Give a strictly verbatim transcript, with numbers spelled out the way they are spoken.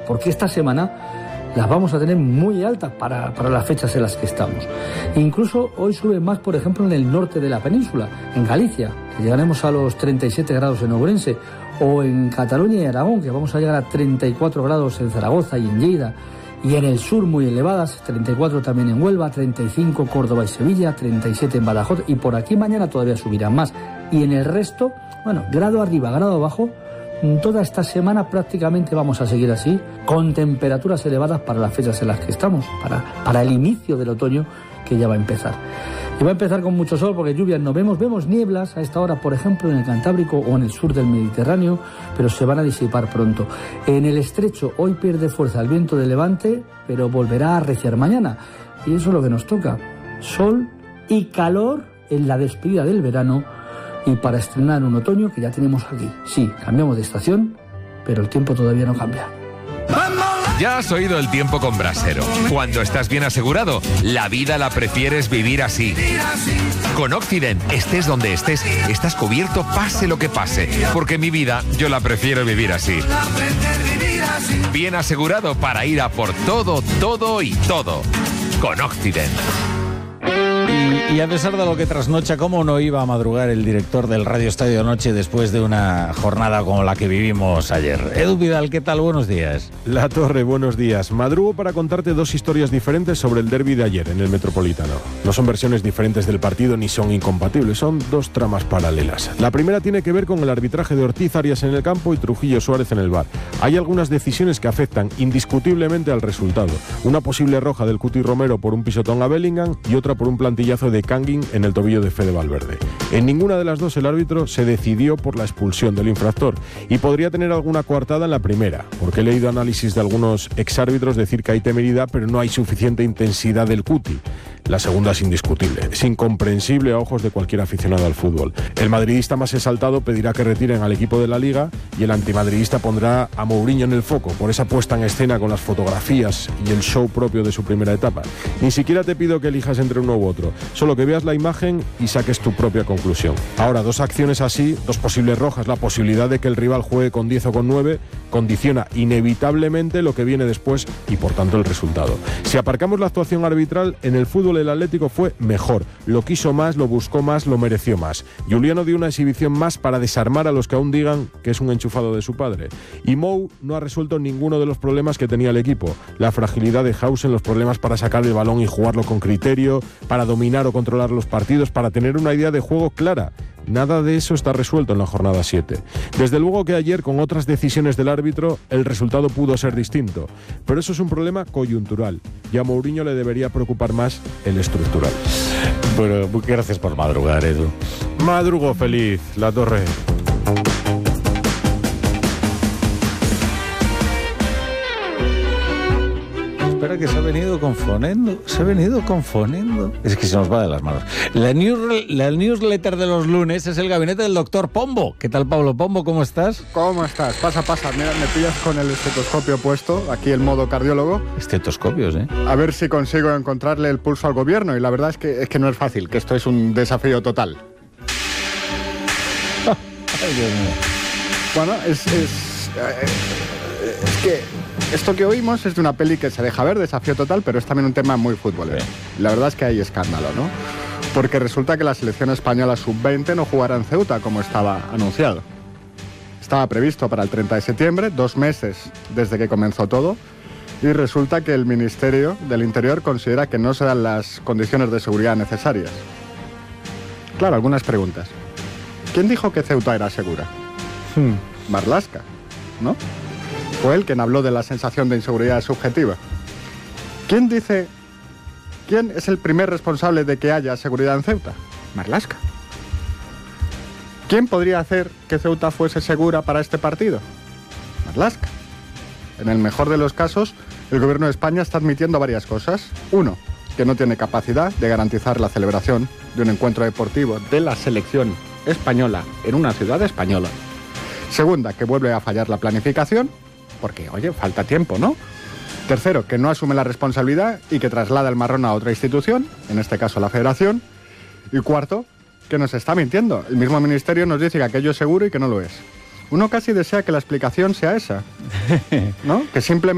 porque esta semana las vamos a tener muy altas para, para las fechas en las que estamos. Incluso hoy sube más, por ejemplo, en el norte de la península, en Galicia, que llegaremos a los treinta y siete grados en Ourense, o en Cataluña y Aragón, que vamos a llegar a treinta y cuatro grados en Zaragoza y en Lleida, y en el sur muy elevadas, treinta y cuatro también en Huelva, treinta y cinco Córdoba y Sevilla, treinta y siete en Badajoz, y por aquí mañana todavía subirán más. Y en el resto, bueno, grado arriba, grado abajo, toda esta semana prácticamente vamos a seguir así, con temperaturas elevadas para las fechas en las que estamos, para, para el inicio del otoño que ya va a empezar. Y va a empezar con mucho sol, porque lluvias no vemos, vemos nieblas a esta hora, por ejemplo, en el Cantábrico o en el sur del Mediterráneo, pero se van a disipar pronto. En el estrecho hoy pierde fuerza el viento de levante, pero volverá a arreciar mañana. Y eso es lo que nos toca, sol y calor en la despedida del verano y para estrenar un otoño que ya tenemos aquí. Sí, cambiamos de estación, pero el tiempo todavía no cambia. Ya has oído el tiempo con Brasero. Cuando estás bien asegurado, la vida la prefieres vivir así. Con Occident, estés donde estés, estás cubierto pase lo que pase. Porque mi vida, yo la prefiero vivir así. Bien asegurado para ir a por todo, todo y todo. Con Occident. Y, y a pesar de lo que trasnocha, ¿cómo no iba a madrugar el director del Radio Estadio Noche después de una jornada como la que vivimos ayer? Edu Vidal, ¿qué tal? Buenos días. La Torre, buenos días. Madrugo para contarte dos historias diferentes sobre el derbi de ayer en el Metropolitano. No son versiones diferentes del partido ni son incompatibles, son dos tramas paralelas. La primera tiene que ver con el arbitraje de Ortiz Arias en el campo y Trujillo Suárez en el V A R. Hay algunas decisiones que afectan indiscutiblemente al resultado. Una posible roja del Cuti Romero por un pisotón a Bellingham y otra por un plantillazo de Kangin en el tobillo de Fede Valverde. En ninguna de las dos el árbitro se decidió por la expulsión del infractor y podría tener alguna coartada en la primera, porque he leído análisis de algunos exárbitros decir que hay temeridad pero no hay suficiente intensidad del Cuti. La segunda es indiscutible, es incomprensible a ojos de cualquier aficionado al fútbol. El madridista más exaltado pedirá que retiren al equipo de la Liga y el antimadridista pondrá a Mourinho en el foco por esa puesta en escena con las fotografías y el show propio de su primera etapa. Ni siquiera te pido que elijas entre uno u otro, solo que veas la imagen y saques tu propia conclusión. Ahora, dos acciones así, dos posibles rojas, la posibilidad de que el rival juegue con diez o con nueve, condiciona inevitablemente lo que viene después y por tanto el resultado. Si aparcamos la actuación arbitral, en el fútbol el Atlético fue mejor, lo quiso más, lo buscó más, lo mereció más. Juliano dio una exhibición más para desarmar a los que aún digan que es un enchufado de su padre. Y Mou no ha resuelto ninguno de los problemas que tenía el equipo. La fragilidad de Hausen, los problemas para sacar el balón y jugarlo con criterio, para dominar o controlar los partidos, para tener una idea de juego clara. Nada de eso está resuelto en la jornada siete. Desde luego que ayer, con otras decisiones del árbitro, el resultado pudo ser distinto. Pero eso es un problema coyuntural. Y a Mourinho le debería preocupar más el estructural. Bueno, gracias por madrugar, Edu. Madrugo feliz, La Torre. Espera, que se ha venido confonendo, se ha venido confonendo. Es que se nos va de las manos. La, news, la newsletter de los lunes es el gabinete del doctor Pombo. ¿Qué tal, Pablo Pombo? ¿Cómo estás? ¿Cómo estás? Pasa, pasa. Mira, me pillas con el estetoscopio puesto, aquí el modo cardiólogo. Estetoscopios, ¿eh? A ver si consigo encontrarle el pulso al gobierno. Y la verdad es que, es que no es fácil, que esto es un desafío total. Ay, Dios mío. Bueno, es... es, eh, es que... Esto que oímos es de una peli que se deja ver, Desafío Total, pero es también un tema muy futbolero. Sí. La verdad es que hay escándalo, ¿no? Porque resulta que la selección española sub veinte no jugará en Ceuta como estaba anunciado. Estaba previsto para el treinta de septiembre, dos meses desde que comenzó todo, y resulta que el Ministerio del Interior considera que no se dan las condiciones de seguridad necesarias. Claro, algunas preguntas. ¿Quién dijo que Ceuta era segura? Hmm. Marlaska, ¿no? Fue él quien habló de la sensación de inseguridad subjetiva. ¿Quién dice... ¿Quién es el primer responsable de que haya seguridad en Ceuta? Marlaska. ¿Quién podría hacer que Ceuta fuese segura para este partido? Marlaska. En el mejor de los casos, el gobierno de España está admitiendo varias cosas. Uno, que no tiene capacidad de garantizar la celebración de un encuentro deportivo de la selección española en una ciudad española. Segunda, que vuelve a fallar la planificación. Porque, oye, falta tiempo, ¿no? Tercero, que no asume la responsabilidad y que traslada el marrón a otra institución, en este caso la Federación. Y cuarto, que nos está mintiendo. El mismo ministerio nos dice que aquello es seguro y que no lo es. Uno casi desea que la explicación sea esa, ¿no? Que simplemente